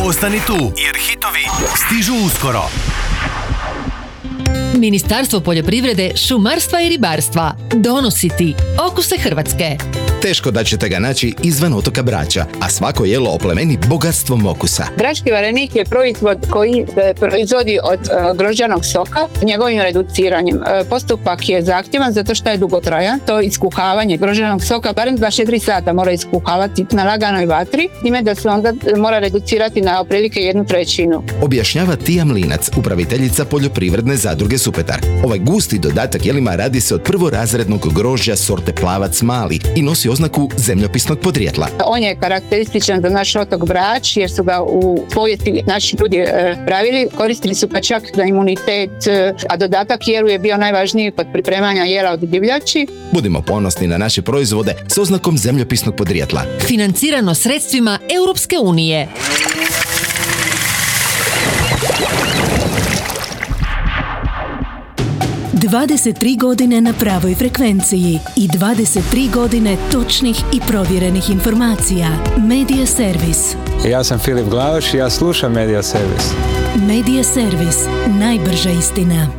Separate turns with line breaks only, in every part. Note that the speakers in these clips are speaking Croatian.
Ostani tu, jer hitovi stižu uskoro.
Ministarstvo poljoprivrede, šumarstva i ribarstva donosi ti Okuse Hrvatske.
Teško da ćete ga naći izvan otoka Brača, a svako jelo oplemeni bogatstvom okusa.
Brački varenik je proizvod koji se proizvodi od grožđanog soka njegovim reduciranjem. Postupak je zahtjevan zato što je dugotrajan. To iskuhavanje grožđanog soka barem 24 sata mora iskuhavati na laganoj vatri, time da se onda mora reducirati na otprilike 1/3.
Objašnjava Tija Mlinac, upraviteljica poljoprivredne zadruge Supetar. Ovaj gusti dodatak jelima radi se od prvorazrednog grožđa sorte Plavac Mali i nosi oznaku zemljopisnog podrijetla.
On je karakterističan za naš otok Brač jer su ga u povijesti naši ljudi pravili. Koristili su ga čak za imunitet, a dodatak jelu je bio najvažniji kod pripremanja jela od divljači.
Budimo ponosni na naše proizvode s oznakom zemljopisnog podrijetla.
Financirano sredstvima Europske unije.
...23 godine na pravoj frekvenciji i 23 godine točnih i provjerenih informacija. Medija Servis.
Ja sam Filip Glavaš i ja slušam Medija Servis.
Medija Servis. Najbrža istina.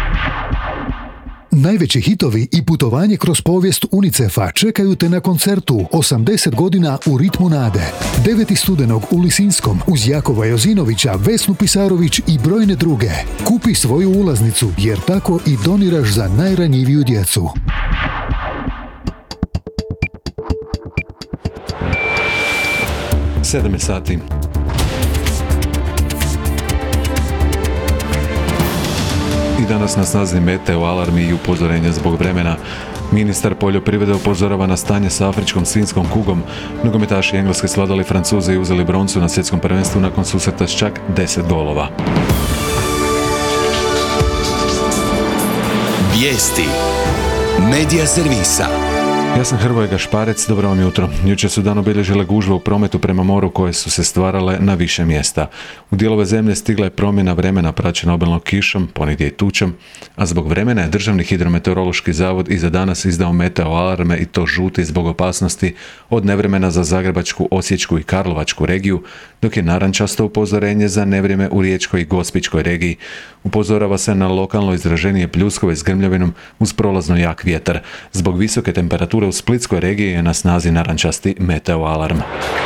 Najveći hitovi i putovanje kroz povijest UNICEF-a čekaju te na koncertu 80 godina u ritmu nade. 9. studenog u Lisinskom uz Jakova Jozinovića, Vesnu Pisarović i brojne druge. Kupi svoju ulaznicu jer tako i doniraš za najranjiviju djecu.
Sedam je sati. I danas na snazi meteo alarmi i upozorenja zbog vremena. Ministar poljoprivrede upozorava na stanje sa afričkom svinjskom kugom. Nogometaši Engleske svladali Francuze i uzeli broncu na svjetskom prvenstvu nakon susreta s čak 10 golova.
Vijesti. Medija servisa.
Ja sam Hrvoje Gašparec, dobro vam jutro. Jučer su dan obilježile gužve u prometu prema moru koje su se stvarale na više mjesta. U dijelove zemlje stigla je promjena vremena praćena obilnom kišom, ponegdje i tučom, a zbog vremena je Državni hidrometeorološki zavod i za danas izdao meteo alarme i to žuti zbog opasnosti od nevremena za Zagrebačku, Osječku i Karlovačku regiju, dok je narančasto upozorenje za nevrijeme u Riječkoj i Gospićkoj regiji. Upozorava se na lokalno izraženije pljuskove s grmljavinom uz prolazno jak vjetar. Zbog visoke temperature u Splitskoj regiji je na snazi narančasti meteo alarm.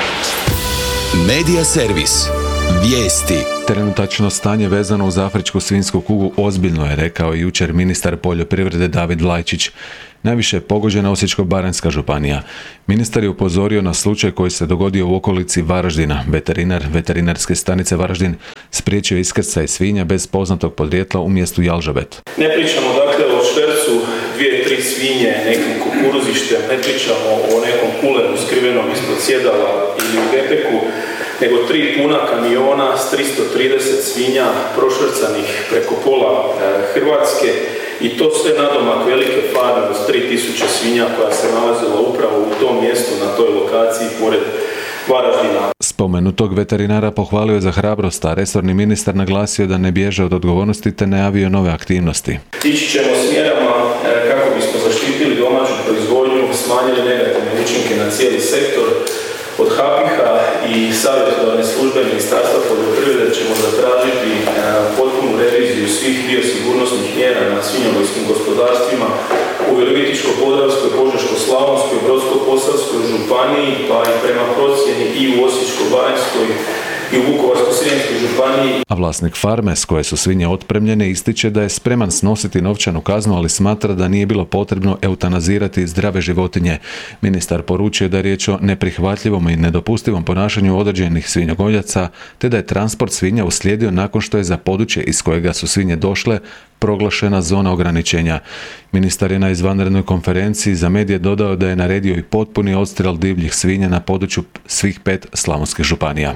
Medija servis. Vijesti.
Trenutačno stanje vezano uz afričku svinjsku kugu ozbiljno je, rekao jučer ministar poljoprivrede David Lajčić. Najviše je pogođena Osječko-baranjska županija. Ministar je upozorio na slučaj koji se dogodio u okolici Varaždina. Veterinar Veterinarske stanice Varaždin spriječio iskrcaj svinja bez poznatog podrijetla u mjestu Jalžabet.
Ne pričamo dakle o švercu 2-3 svinje, nekim kukuruzištem, ne pričamo o nekom kulenu skrivenom ispod sjedala ili u gepeku, nego 3 puna kamiona s 330 svinja prošvercanih preko pola Hrvatske i to sve nadomak velike farme od 3000 svinja koja se nalazila upravo u tom mjestu, na toj lokaciji pored Varaždina.
Spomenutog veterinara pohvalio je za hrabrost, a resorni ministar naglasio da ne bježe od odgovornosti te najavio nove aktivnosti.
Ići ćemo s mjerama kako bismo zaštitili domaću proizvodnju, smanjili negativne učinke na cijeli sektor. Od HAPIH-a i savjetodavne službe Ministarstva poljoprivrede ćemo zatražiti potpunu reviziju svih biosigurnosnih mjera na svinjogojskim gospodarstvima u Virovitičko-podravskoj, Požeško-slavonskoj, Brodsko-posavskoj županiji, pa i prema procjeni i u Osječko-baranjskoj i u Vukovarsko-srijemskoj županiji.
A vlasnik farme s koje su svinje otpremljene ističe da je spreman snositi novčanu kaznu, ali smatra da nije bilo potrebno eutanazirati zdrave životinje. Ministar poručio da je riječ o neprihvatljivom i nedopustivom ponašanju određenih svinjogojljaca, te da je transport svinja uslijedio nakon što je za područje iz kojega su svinje došle proglašena zona ograničenja. Ministar je na izvanrednoj konferenciji za medije dodao da je naredio i potpuni odstrel divljih svinja na području svih 5 slavonskih županija.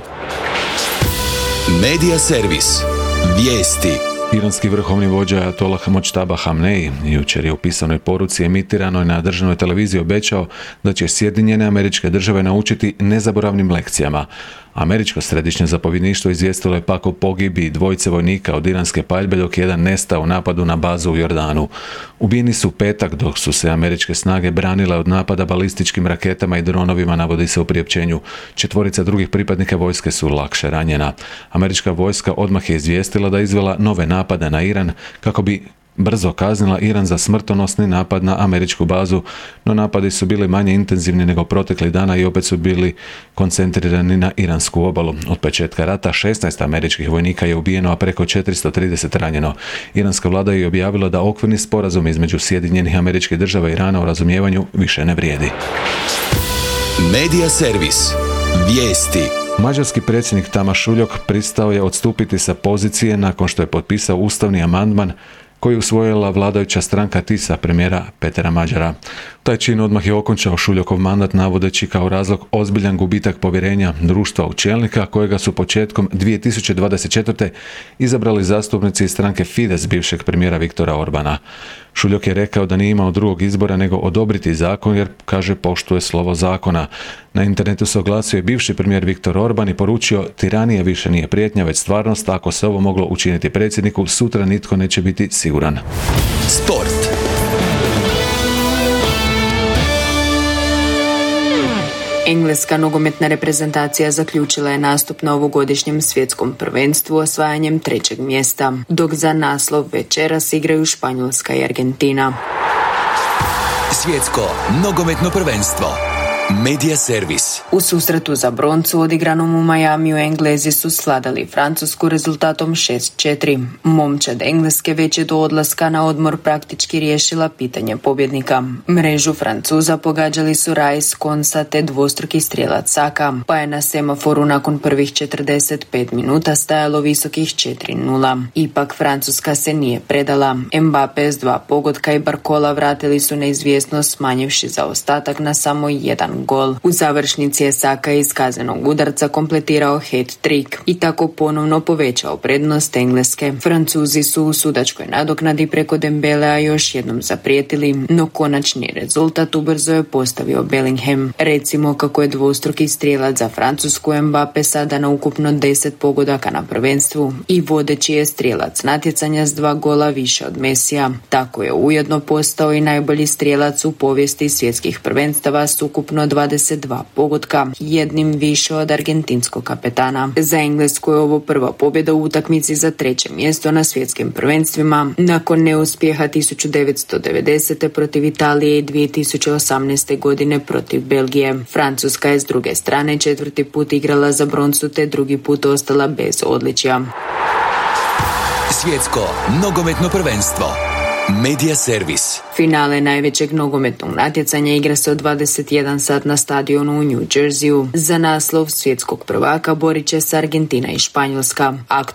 Medija servis. Vijesti.
Iranski vrhovni vođa Ajatolah Mojtaba Hamneji jučer je u pisanoj poruci emitiranoj na državnoj televiziji obećao da će Sjedinjene Američke Države naučiti nezaboravnim lekcijama. Američko središnje zapovjedništvo izvijestilo je pak o pogibiji dvojice vojnika od iranske paljbe dok jedan nestao u napadu na bazu u Jordanu. Ubijeni su u petak dok su se američke snage branile od napada balističkim raketama i dronovima, navodi se u priopćenju. 4 drugih pripadnika vojske su lakše ranjena. Američka vojska odmah je izvijestila da je izvela nove napade na Iran kako bi brzo kaznila Iran za smrtonosni napad na američku bazu, no napadi su bili manje intenzivni nego proteklih dana i opet su bili koncentrirani na iransku obalu. Od početka rata 16 američkih vojnika je ubijeno, a preko 430 ranjeno. Iranska vlada je objavila da okvirni sporazum između Sjedinjenih Američkih Država i Irana o razumijevanju više ne vrijedi.
Medija servis. Vijesti.
Mađarski predsjednik Tamas Šuljok pristao je odstupiti sa pozicije nakon što je potpisao ustavni amandman koji je usvojila vladajuća stranka TISA premijera Petera Mađara. Taj čin odmah je okončao Šuljokov mandat navodeći kao razlog ozbiljan gubitak povjerenja društva u čelnika kojega su početkom 2024. izabrali zastupnici iz stranke Fides bivšeg premijera Viktora Orbana. Šuljok je rekao da nije imao drugog izbora nego odobriti zakon jer, kaže, poštuje slovo zakona. Na internetu se oglasio i bivši premijer Viktor Orban i poručio: tiranija više nije prijetnja, već stvarnost. Ako se ovo moglo učiniti predsjedniku, sutra nitko neće biti siguran.
Sport.
Engleska nogometna reprezentacija zaključila je nastup na ovogodišnjem svjetskom prvenstvu osvajanjem 3. mjesta, dok za naslov večeras igraju Španjolska i Argentina.
Svjetsko nogometno prvenstvo. Medija servis.
U susretu za broncu odigranom u Majamiju Englezi su svladali Francusku rezultatom 6-4. Momčad Engleske već je do odlaska na odmor praktički riješila pitanje pobjednika. Mrežu Francuza pogađali su Rice, Konsa te dvostruki strijelac Saka, pa je na semaforu nakon prvih 45 minuta stajalo visokih 4-0. Ipak Francuska se nije predala. Mbappé s 2 pogotka i Barcola vratili su neizvjesnost smanjivši zaostatak na samo 1 gol. U završnici je Saka iz kaznenog udarca kompletirao hat-trick i tako ponovno povećao prednost Engleske. Francuzi su u sudačkoj nadoknadi preko Dembelea još jednom zaprijetili, no konačni rezultat ubrzo je postavio Bellingham. Recimo kako je dvostruki strijelac za Francusku Mbappé sada na ukupno 10 pogodaka na prvenstvu i vodeći je strijelac natjecanja s 2 gola više od Mesija. Tako je ujedno postao i najbolji strijelac u povijesti svjetskih prvenstava s ukupno 22 pogotka, jednim više od argentinskog kapetana. Za Englesku je ovo prva pobjeda u utakmici za 3. mjesto na svjetskim prvenstvima, nakon neuspjeha 1990. protiv Italije i 2018. godine protiv Belgije. Francuska je s druge strane 4. put igrala za broncu te 2. put ostala bez odličja.
Svjetsko nogometno prvenstvo. Medija servis.
Finale najvećeg nogometnog natjecanja igra se od 21 sat na stadionu u New Jerseyu. Za naslov svjetskog prvaka borit će se Argentina i Španjolska.